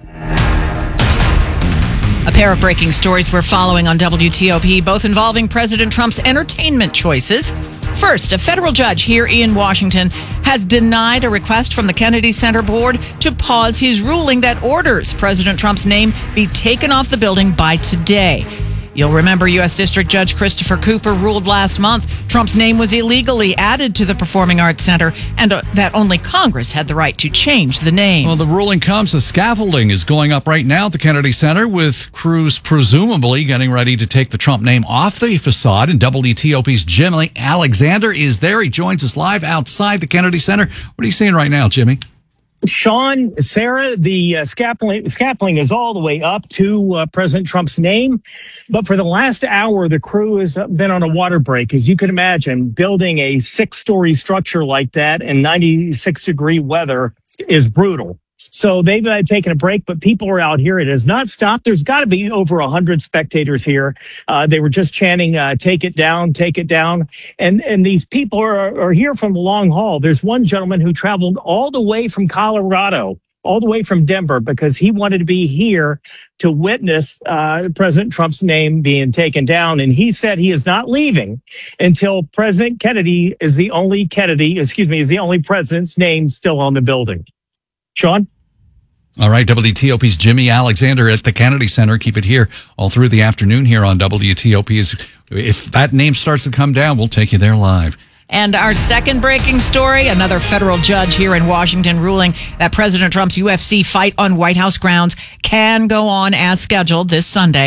A pair of breaking stories we're following on W T O P, both involving President Trump's entertainment choices. First, a federal judge here in Washington has denied a request from the Kennedy Center Board to pause his ruling that orders President Trump's name be taken off the building by today. You'll remember U S District Judge Christopher Cooper ruled last month Trump's name was illegally added to the Performing Arts Center and uh, that only Congress had the right to change the name. Well, the ruling comes. The scaffolding is going up right now at the Kennedy Center, with crews presumably getting ready to take the Trump name off the facade. And W T O P's Jimmy Alexander is there. He joins us live outside the Kennedy Center. What are you seeing right now, Jimmy? Sean, Sarah, the uh, scaffolding, scaffolding is all the way up to uh, President Trump's name. But for the last hour, the crew has been on a water break. As you can imagine, building a six-story structure like that in ninety-six degree weather is brutal. So they've uh, taken a break, but people are out here. It has not stopped. There's got to be over one hundred spectators here. Uh, they were just chanting, uh, take it down, take it down. And and these people are, are here from the long haul. There's one gentleman who traveled all the way from Colorado, all the way from Denver, because he wanted to be here to witness uh, President Trump's name being taken down. And he said he is not leaving until President Kennedy is the only Kennedy, excuse me, is the only president's name still on the building. Sean? All right, W T O P's Jimmy Alexander at the Kennedy Center. Keep it here all through the afternoon here on W T O P. If that name starts to come down, we'll take you there live. And our second breaking story, another federal judge here in Washington ruling that President Trump's U F C fight on White House grounds can go on as scheduled this Sunday.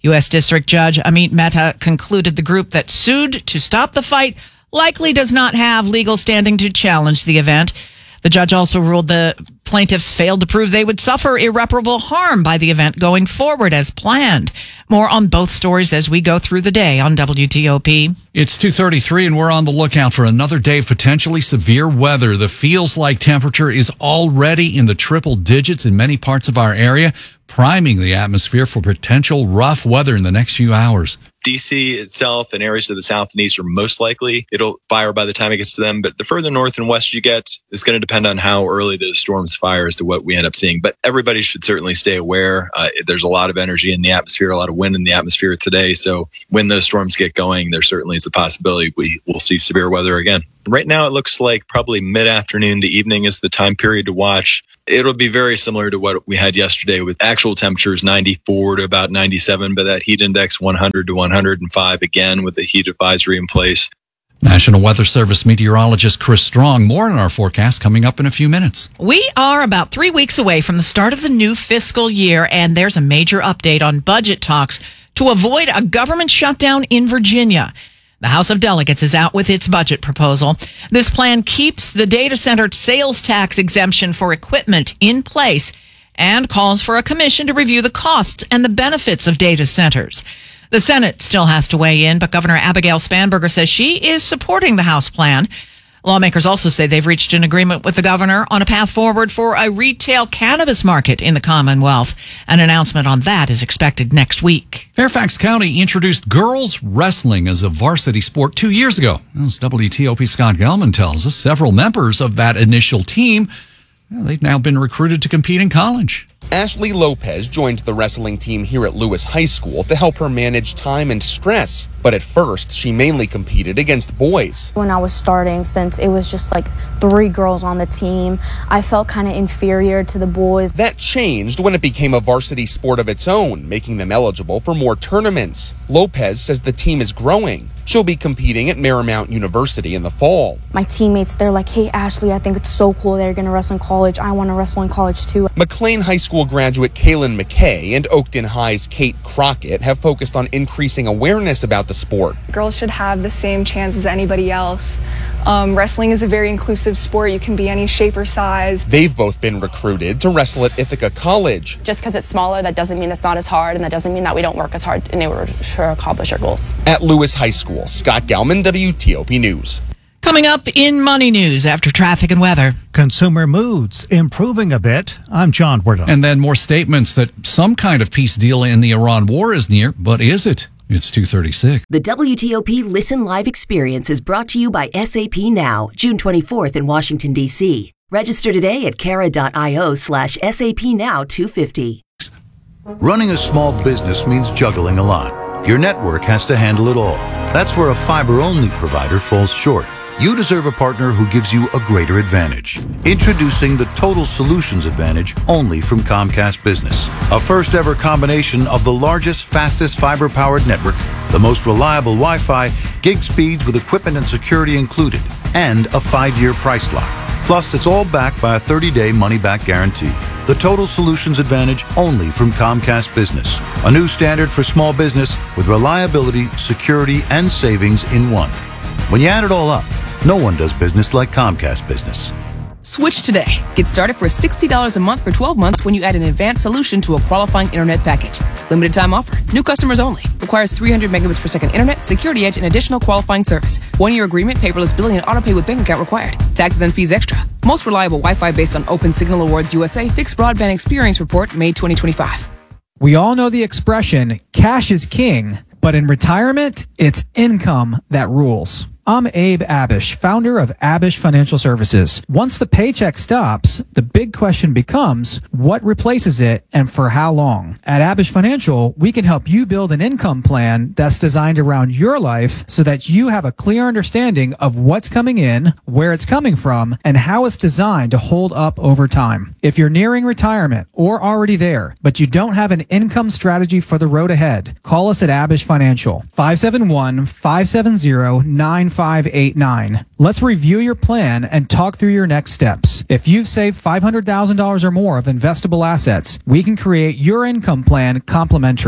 U S. District Judge Amit Mehta concluded the group that sued to stop the fight likely does not have legal standing to challenge the event. The judge also ruled the plaintiffs failed to prove they would suffer irreparable harm by the event going forward as planned. More on both stories as we go through the day on W T O P. It's two thirty-three and we're on the lookout for another day of potentially severe weather. The feels-like temperature is already in the triple digits in many parts of our area, priming the atmosphere for potential rough weather in the next few hours. D C itself and areas to the south and east are most likely it'll fire by the time it gets to them. But the further north and west you get, it's going to depend on how early those storms fire as to what we end up seeing. But everybody should certainly stay aware. Uh, there's a lot of energy in the atmosphere, a lot of wind in the atmosphere today. So when those storms get going, there certainly is a possibility we will see severe weather again. Right now, it looks like probably mid-afternoon to evening is the time period to watch. It'll be very similar to what we had yesterday with actual temperatures ninety-four to about ninety-seven, but that heat index one hundred to one hundred five again with the heat advisory in place. National Weather Service meteorologist Chris Strong. More on our forecast coming up in a few minutes. We are about three weeks away from the start of the new fiscal year, and there's a major update on budget talks to avoid a government shutdown in Virginia. The House of Delegates is out with its budget proposal. This plan keeps the data center sales tax exemption for equipment in place and calls for a commission to review the costs and the benefits of data centers. The Senate still has to weigh in, but Governor Abigail Spanberger says she is supporting the House plan. Lawmakers also say they've reached an agreement with the governor on a path forward for a retail cannabis market in the Commonwealth. An announcement on that is expected next week. Fairfax County introduced girls wrestling as a varsity sport two years ago. As W T O P Scott Gelman tells us, several members of that initial team, well, they've now been recruited to compete in college. Ashley Lopez joined the wrestling team here at Lewis High School to help her manage time and stress. But at first, she mainly competed against boys. When I was starting, since it was just like three girls on the team, I felt kind of inferior to the boys. That changed when it became a varsity sport of its own, making them eligible for more tournaments. Lopez says the team is growing. She'll be competing at Marymount University in the fall. My teammates, they're like, hey, Ashley, I think it's so cool that you're going to wrestle in college. I want to wrestle in college too. McLean High School graduate Kaylin McKay and Oakton High's Kate Crockett have focused on increasing awareness about the sport. Girls should have the same chance as anybody else. Um, wrestling is a very inclusive sport. You can be any shape or size. They've both been recruited to wrestle at Ithaca College. Just because it's smaller, that doesn't mean it's not as hard, and that doesn't mean that we don't work as hard in order to accomplish our goals. At Lewis High School, Scott Gelman, W T O P News. Coming up in Money News after traffic and weather. Consumer moods improving a bit. I'm John Wardle. And then more statements that some kind of peace deal in the Iran war is near, but is it? It's two thirty-six. The W T O P Listen Live experience is brought to you by S A P Now, June twenty-fourth in Washington, D C. Register today at cara.io slash SAP Now 250. Running a small business means juggling a lot. Your network has to handle it all. That's where a fiber-only provider falls short. You deserve a partner who gives you a greater advantage. Introducing the Total Solutions Advantage only from Comcast Business. A first ever combination of the largest, fastest fiber-powered network, the most reliable Wi-Fi, gig speeds with equipment and security included, and a five-year price lock. Plus, it's all backed by a thirty-day money-back guarantee. The Total Solutions Advantage only from Comcast Business. A new standard for small business with reliability, security, and savings in one. When you add it all up, no one does business like Comcast Business. Switch today. Get started for sixty dollars a month for twelve months when you add an advanced solution to a qualifying internet package. Limited time offer. New customers only. Requires three hundred megabits per second internet, security edge, and additional qualifying service. One-year agreement, paperless billing, and auto pay with bank account required. Taxes and fees extra. Most reliable Wi-Fi based on Open Signal Awards U S A Fixed Broadband Experience Report, May twenty twenty-five. We all know the expression, cash is king, but in retirement, it's income that rules. I'm Abe Abish, founder of Abish Financial Services. Once the paycheck stops, the big question becomes, what replaces it and for how long? At Abish Financial, we can help you build an income plan that's designed around your life so that you have a clear understanding of what's coming in, where it's coming from, and how it's designed to hold up over time. If you're nearing retirement or already there, but you don't have an income strategy for the road ahead, call us at Abish Financial, five seven one, five seven zero, nine five eight nine. Let's review your plan and talk through your next steps. If you've saved five hundred thousand dollars or more of investable assets, we can create your income plan complimentary.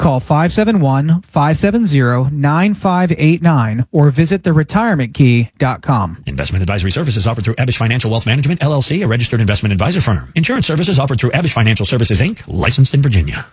Call five seven one, five seven zero, nine five eight nine or visit the retirement key dot com. Investment advisory services offered through Abish Financial Wealth Management, L L C, a registered investment advisor firm. Insurance services offered through Abish Financial Services, Incorporated, licensed in Virginia.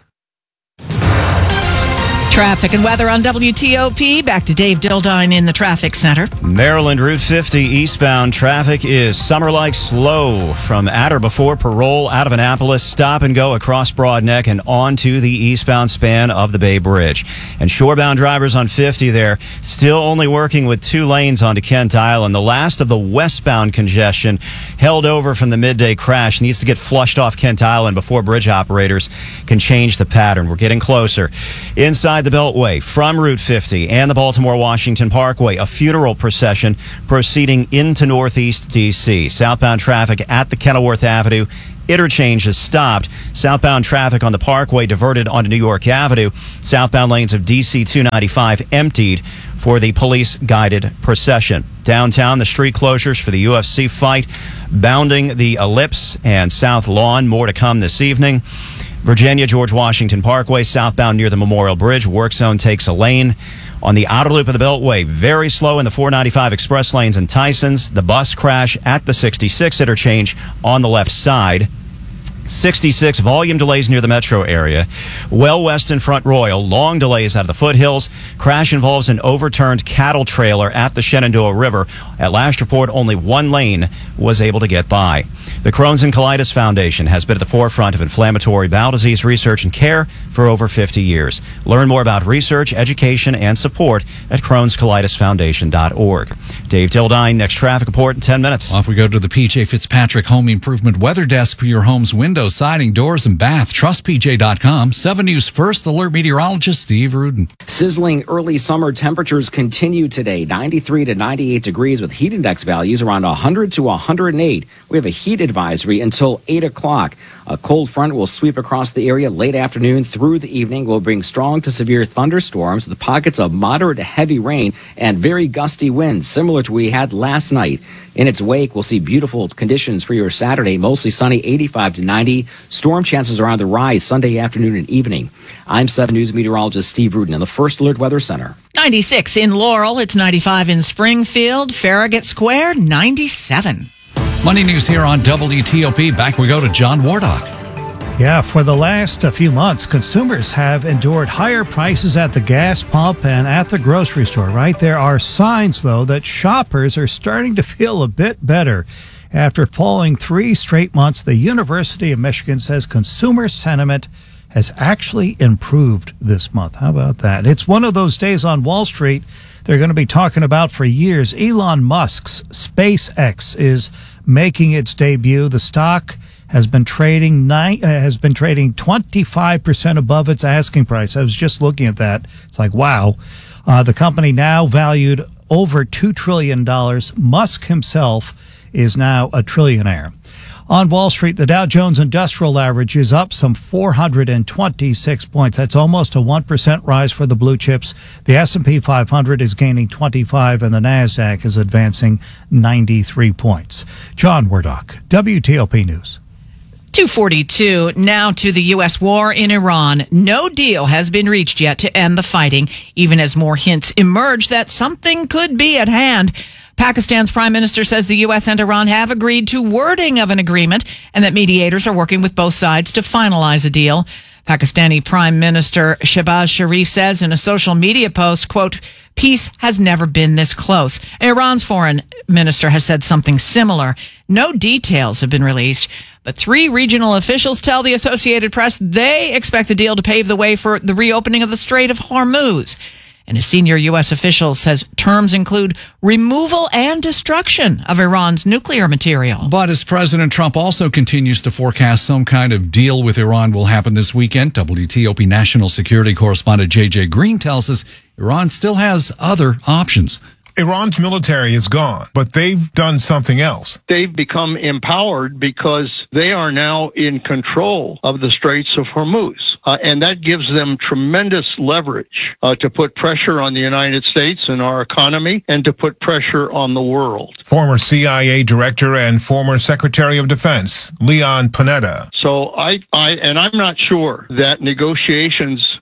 Traffic and weather on W T O P. Back to Dave Dildine in the traffic center. Maryland Route fifty eastbound traffic is summer-like slow from at or before Parole out of Annapolis, stop and go across Broad Neck and onto the eastbound span of the Bay Bridge. And shorebound drivers on fifty there still only working with two lanes onto Kent Island. The last of the westbound congestion held over from the midday crash needs to get flushed off Kent Island before bridge operators can change the pattern. We're getting closer. Inside the Beltway from Route fifty and the Baltimore-Washington Parkway, a funeral procession proceeding into Northeast D C. Southbound traffic at the Kenilworth Avenue interchange is stopped. Southbound traffic on the Parkway diverted onto New York Avenue. Southbound lanes of D C two ninety-five emptied for the police-guided procession. Downtown, the street closures for the U F C fight bounding the Ellipse and South Lawn. More to come this evening. Virginia, George Washington Parkway, southbound near the Memorial Bridge. Work zone takes a lane. On the outer loop of the Beltway, very slow in the four ninety-five express lanes in Tysons. The bus crash at the sixty-six interchange on the left side. sixty-six, volume delays near the metro area. Well west in Front Royal, long delays out of the foothills. Crash involves an overturned cattle trailer at the Shenandoah River. At last report, only one lane was able to get by. The Crohn's and Colitis Foundation has been at the forefront of inflammatory bowel disease research and care for over fifty years. Learn more about research, education, and support at crohns colitis foundation dot org. Dave Dildine, next traffic report in ten minutes. Off we go to the P J Fitzpatrick Home Improvement Weather Desk for your home's windows, siding, doors, and bath. Trust P J dot com. seven News First Alert meteorologist Steve Rudin. Sizzling early summer temperatures continue today. ninety-three to ninety-eight degrees with heat index values around one hundred to one hundred eight. We have a heat advisory until eight o'clock. A cold front will sweep across the area late afternoon through the evening. Will bring strong to severe thunderstorms with pockets of moderate to heavy rain and very gusty winds, similar to what we had last night. In its wake, we'll see beautiful conditions for your Saturday, mostly sunny, eighty-five to ninety. Storm chances are on the rise Sunday afternoon and evening. I'm seven News meteorologist Steve Rudin in the First Alert Weather Center. ninety-six in Laurel. It's ninety-five in Springfield. Farragut Square, ninety-seven. Money News here on W T O P. Back we go to John Wardock. Yeah, for the last uh, few months, consumers have endured higher prices at the gas pump and at the grocery store, right? There are signs, though, that shoppers are starting to feel a bit better. After falling three straight months, the University of Michigan says consumer sentiment has actually improved this month. How about that? It's one of those days on Wall Street they're going to be talking about for years. Elon Musk's SpaceX is making its debut. The stock has been trading nine, uh, has been trading twenty-five percent above its asking price. I was just looking at that. It's like, wow. Uh, the company now valued over two trillion dollars. Musk himself is now a trillionaire. On Wall Street, the Dow Jones Industrial Average is up some four hundred twenty-six points. That's almost a one percent rise for the blue chips. The S and P five hundred is gaining twenty-five, and the NASDAQ is advancing ninety-three points. John Wardock, W T O P News. two forty-two. Now to the U S war in Iran. No deal has been reached yet to end the fighting, even as more hints emerge that something could be at hand. Pakistan's prime minister says the U S and Iran have agreed to wording of an agreement and that mediators are working with both sides to finalize a deal. Pakistani Prime Minister Shehbaz Sharif says in a social media post, quote, peace has never been this close. Iran's foreign minister has said something similar. No details have been released, but three regional officials tell the Associated Press they expect the deal to pave the way for the reopening of the Strait of Hormuz. And a senior U S official says terms include removal and destruction of Iran's nuclear material. But as President Trump also continues to forecast some kind of deal with Iran will happen this weekend, W T O P national security correspondent J J Green tells us Iran still has other options. Iran's military is gone, but they've done something else. They've become empowered because they are now in control of the Straits of Hormuz. Uh, and that gives them tremendous leverage uh, to put pressure on the United States and our economy and to put pressure on the world. Former C I A director and former Secretary of Defense, Leon Panetta. So I, I, and I'm not sure that negotiations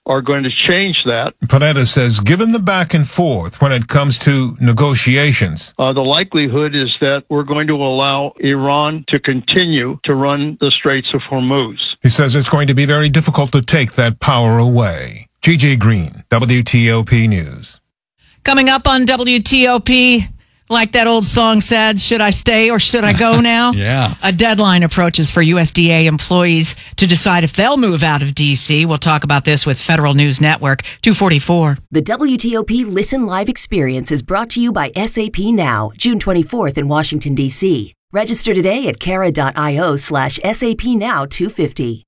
are going to change that. Panetta says, given the back and forth when it comes to negotiations, uh, the likelihood is that we're going to allow Iran to continue to run the Straits of Hormuz. He says it's going to be very difficult to take that power away. G G Green, W T O P News. Coming up on W T O P, like that old song said, should I stay or should I go now? Yeah. A deadline approaches for U S D A employees to decide if they'll move out of D C. We'll talk about this with Federal News Network, two forty-four. The W T O P Listen Live experience is brought to you by S A P Now, June twenty-fourth in Washington, D C. Register today at cara.io slash SAP Now 250.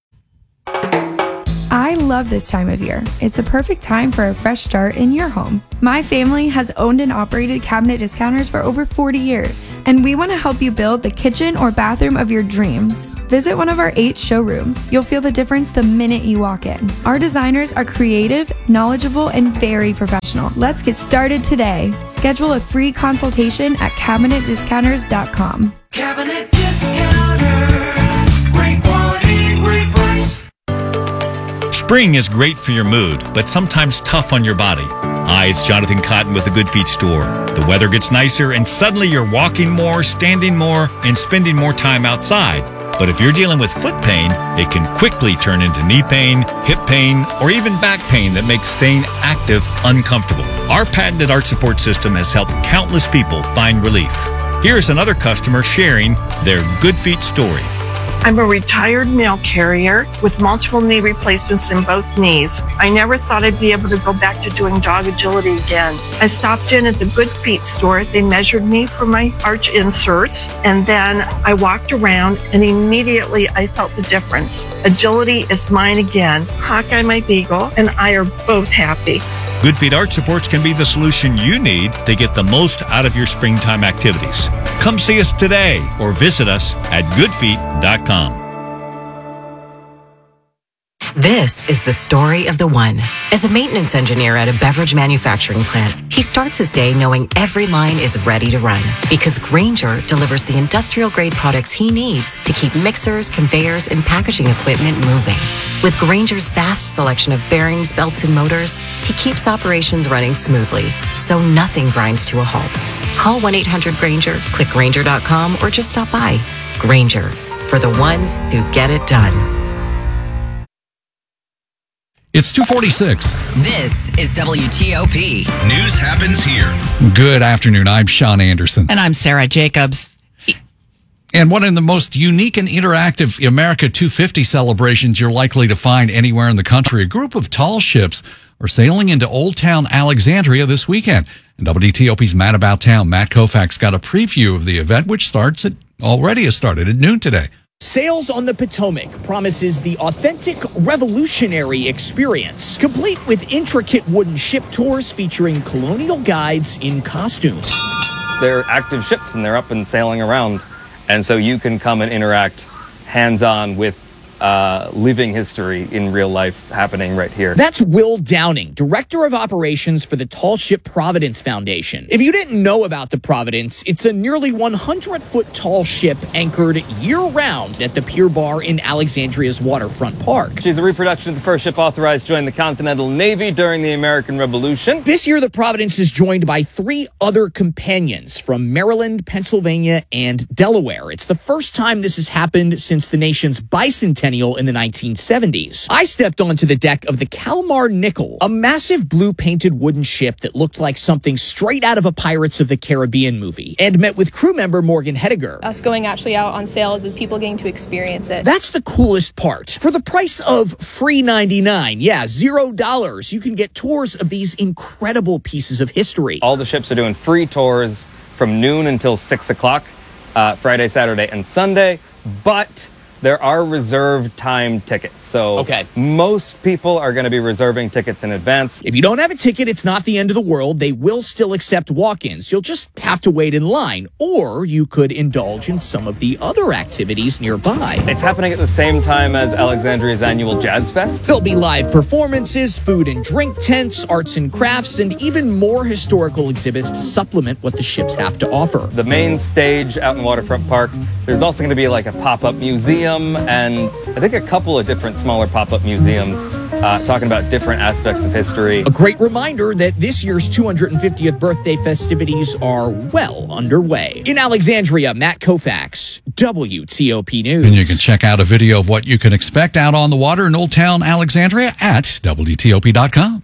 I love this time of year. It's the perfect time for a fresh start in your home. My family has owned and operated Cabinet Discounters for over forty years, and we want to help you build the kitchen or bathroom of your dreams. Visit one of our eight showrooms. You'll feel the difference the minute you walk in. Our designers are creative, knowledgeable, and very professional. Let's get started today. Schedule a free consultation at cabinet discounters dot com. Cabinet Discounters. Great quality, great price. Spring is great for your mood, but sometimes tough on your body. Hi, it's Jonathan Cotton with the Good Feet store. The weather gets nicer and suddenly you're walking more, standing more, and spending more time outside. But if you're dealing with foot pain, it can quickly turn into knee pain, hip pain, or even back pain that makes staying active uncomfortable. Our patented arch support system has helped countless people find relief. Here's another customer sharing their Good Feet story. I'm a retired mail carrier with multiple knee replacements in both knees. I never thought I'd be able to go back to doing dog agility again. I stopped in at the Good Feet store. They measured me for my arch inserts, and then I walked around, and immediately I felt the difference. Agility is mine again. Hawkeye, my beagle, and I are both happy. Good Feet Arch Supports can be the solution you need to get the most out of your springtime activities. Come see us today or visit us at good feet dot com. This is the story of the one. As a maintenance engineer at a beverage manufacturing plant, he starts his day knowing every line is ready to run because Grainger delivers the industrial-grade products he needs to keep mixers, conveyors, and packaging equipment moving. With Grainger's vast selection of bearings, belts, and motors, he keeps operations running smoothly, so nothing grinds to a halt. Call one eight hundred Grainger, click Grainger dot com, or just stop by. Grainger, for the ones who get it done. It's two forty-six. This is W T O P. News happens here. Good afternoon. I'm Sean Anderson. And I'm Sarah Jacobs. And one of the most unique and interactive America two fifty celebrations you're likely to find anywhere in the country. A group of tall ships are sailing into Old Town Alexandria this weekend. And W T O P's Matt About Town, Matt Koufax, got a preview of the event, which starts at already has started at noon today. Sails on the Potomac promises the authentic revolutionary experience, complete with intricate wooden ship tours featuring colonial guides in costume. They're active ships and they're up and sailing around. And so you can come and interact hands-on with uh, living history in real life happening right here. That's Will Downing, Director of Operations for the Tall Ship Providence Foundation. If you didn't know about the Providence, it's a nearly one hundred foot tall ship anchored year-round at the Pier Bar in Alexandria's waterfront park. She's a reproduction of the first ship authorized to join the Continental Navy during the American Revolution. This year, the Providence is joined by three other companions from Maryland, Pennsylvania, and Delaware. It's the first time this has happened since the nation's bicentennial in the nineteen seventies. I stepped onto the deck of the Kalmar Nickel, a massive blue-painted wooden ship that looked like something straight out of a Pirates of the Caribbean movie, and met with crew member Morgan Hediger. Us going actually out on sails is people getting to experience it. That's the coolest part. For the price of free ninety-nine, yeah, zero dollars, you can get tours of these incredible pieces of history. All the ships are doing free tours from noon until six o'clock, uh, Friday, Saturday, and Sunday, but there are reserved time tickets. So okay. Most people are going to be reserving tickets in advance. If you don't have a ticket, it's not the end of the world. They will still accept walk-ins. You'll just have to wait in line, or you could indulge in some of the other activities nearby. It's happening at the same time as Alexandria's annual Jazz Fest. There'll be live performances, food and drink tents, arts and crafts, and even more historical exhibits to supplement what the ships have to offer. The main stage out in Waterfront Park, there's also going to be like a pop-up museum Museum and I think a couple of different smaller pop-up museums uh, talking about different aspects of history. A great reminder that this year's two hundred fiftieth birthday festivities are well underway. In Alexandria, Matt Koufax, W T O P News. And you can check out a video of what you can expect out on the water in Old Town Alexandria at W T O P dot com.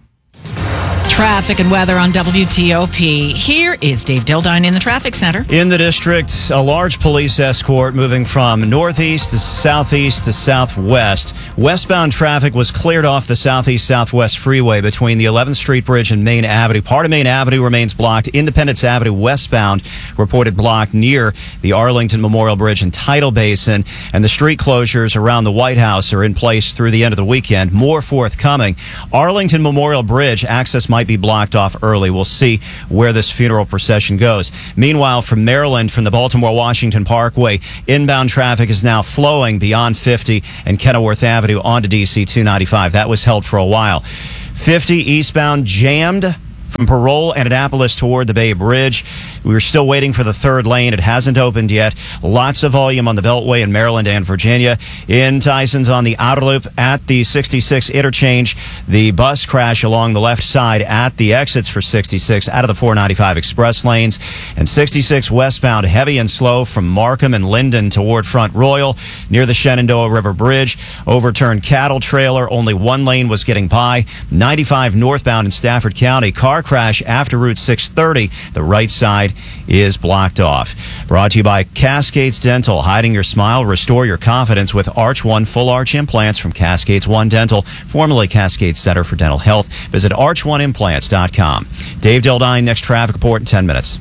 Traffic and weather on W T O P. Here is Dave Dildine in the traffic center. In the district, a large police escort moving from northeast to southeast to southwest. Westbound traffic was cleared off the southeast-southwest freeway between the eleventh Street Bridge and Main Avenue. Part of Main Avenue remains blocked. Independence Avenue westbound reported blocked near the Arlington Memorial Bridge and Tidal Basin. And the street closures around the White House are in place through the end of the weekend. More forthcoming. Arlington Memorial Bridge access might be blocked off early. We'll see where this funeral procession goes. Meanwhile, from Maryland, from the Baltimore-Washington Parkway, inbound traffic is now flowing beyond fifty and Kenilworth Avenue onto D C two ninety-five. That was held for a while. fifty eastbound jammed from Parole and Annapolis toward the Bay Bridge. We were still waiting for the third lane. It hasn't opened yet. Lots of volume on the Beltway in Maryland and Virginia. In Tyson's on the outer loop at the sixty-six interchange. The bus crash along the left side at the exits for sixty-six out of the four ninety-five express lanes. And sixty-six westbound heavy and slow from Markham and Linden toward Front Royal near the Shenandoah River Bridge. Overturned cattle trailer. Only one lane was getting by. ninety-five northbound in Stafford County. Car crash after Route six thirty. The right side is blocked off. Brought to you by Cascades Dental. Hiding your smile, restore your confidence with Arch One full arch implants from Cascades One Dental, formerly Cascades Center for Dental Health. Visit arch one implants dot com. Dave Dildine, next traffic report in ten minutes.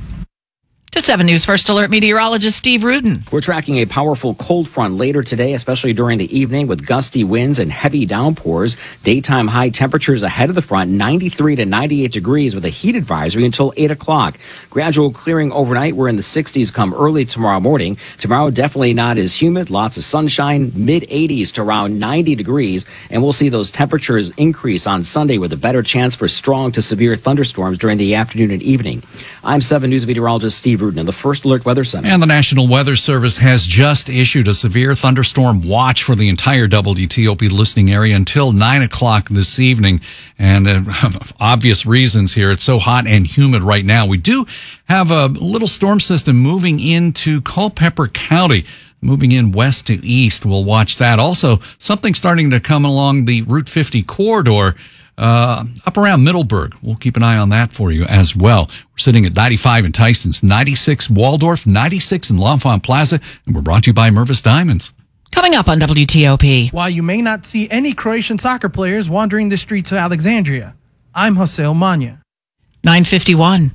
To seven News First Alert meteorologist Steve Rudin. We're tracking a powerful cold front later today, especially during the evening with gusty winds and heavy downpours. Daytime high temperatures ahead of the front, ninety-three to ninety-eight degrees with a heat advisory until eight o'clock. Gradual clearing overnight. We're in the sixties come early tomorrow morning. Tomorrow definitely not as humid. Lots of sunshine, mid eighties to around ninety degrees. And we'll see those temperatures increase on Sunday with a better chance for strong to severe thunderstorms during the afternoon and evening. I'm seven News meteorologist Steve Rudin in the First Alert Weather Center. And the National Weather Service has just issued a severe thunderstorm watch for the entire W T O P listening area until nine o'clock this evening. And uh, obvious reasons here. It's so hot and humid right now. We do have a little storm system moving into Culpeper County, moving in west to east. We'll watch that. Also, something starting to come along the Route fifty corridor Uh, up around Middleburg. We'll keep an eye on that for you as well. We're sitting at ninety-five in Tyson's, ninety-six Waldorf, ninety-six in L'Enfant Plaza, and we're brought to you by Mervis Diamonds. Coming up on W T O P. While you may not see any Croatian soccer players wandering the streets of Alexandria, I'm Jose Omania. nine fifty-one.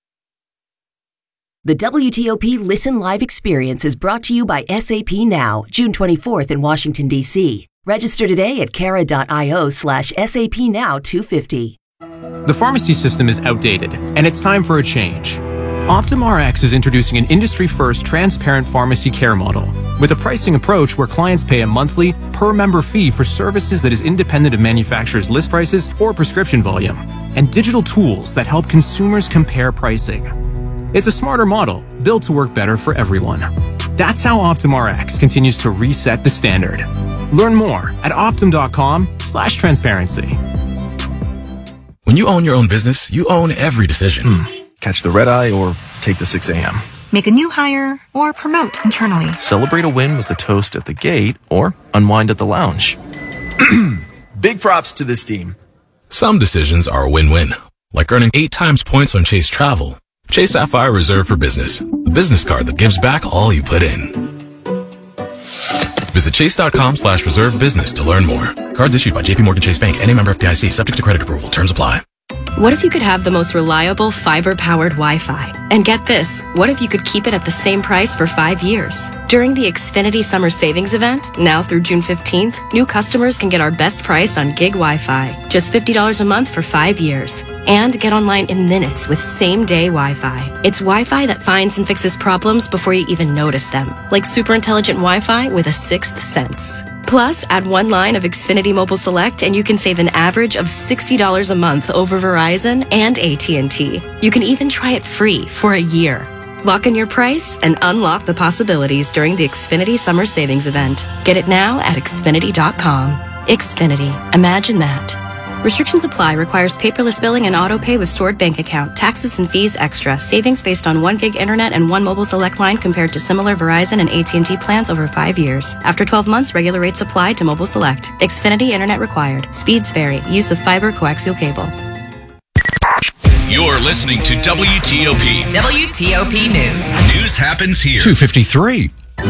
The W T O P Listen Live experience is brought to you by S A P Now, June twenty-fourth in Washington, D C Register today at cara.io slash SAP Now 250. The pharmacy system is outdated, and it's time for a change. OptumRx is introducing an industry-first transparent pharmacy care model with a pricing approach where clients pay a monthly, per-member fee for services that is independent of manufacturers' list prices or prescription volume, and digital tools that help consumers compare pricing. It's a smarter model, built to work better for everyone. That's how OptumRx continues to reset the standard. Learn more at optum.com slash transparency. When you own your own business, you own every decision. Mm. Catch the red eye or take the six a.m. Make a new hire or promote internally. Celebrate a win with a toast at the gate or unwind at the lounge. Big props to this team. Some decisions are a win-win, like earning eight times points on Chase Travel. Chase Sapphire Reserve for Business, the business card that gives back all you put in. Visit chase.com slash reserve business to learn more. Cards issued by J P Morgan Chase Bank, N A member F D I C, subject to credit approval. Terms apply. What if you could have the most reliable fiber-powered Wi-Fi? And get this, what if you could keep it at the same price for five years? During the Xfinity Summer Savings Event, now through June fifteenth, new customers can get our best price on gig Wi-Fi, just fifty dollars a month for five years. And get online in minutes with same-day Wi-Fi. It's Wi-Fi that finds and fixes problems before you even notice them, like super intelligent Wi-Fi with a sixth sense. Plus, add one line of Xfinity Mobile Select and you can save an average of sixty dollars a month over Verizon and A T and T. You can even try it free for a year. Lock in your price and unlock the possibilities during the Xfinity Summer Savings Event. Get it now at Xfinity dot com. Xfinity. Imagine that. Restrictions apply. Requires paperless billing and auto pay with stored bank account. Taxes and fees extra. Savings based on one gig internet and one mobile select line compared to similar Verizon and A T and T plans over five years. After twelve months, regular rates apply to mobile select. Xfinity internet required. Speeds vary. Use of fiber coaxial cable. You're listening to W T O P. W T O P News. News happens here. two fifty-three.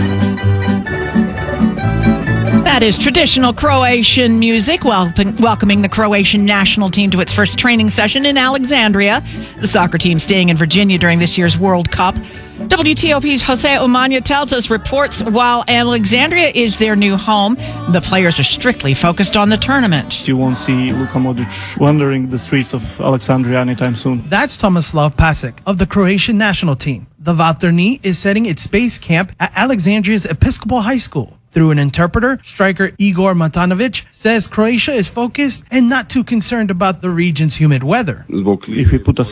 That is traditional Croatian music, wel- welcoming the Croatian national team to its first training session in Alexandria. The soccer team staying in Virginia during this year's World Cup. W T O P's Jose Omania tells us reports while Alexandria is their new home, the players are strictly focused on the tournament. You won't see Luka Modric wandering the streets of Alexandria anytime soon. That's Tomislav Pasic of the Croatian national team. The Vatrni is setting its base camp at Alexandria's Episcopal High School. Through an interpreter, striker Igor Matanovic says Croatia is focused and not too concerned about the region's humid weather. If we put a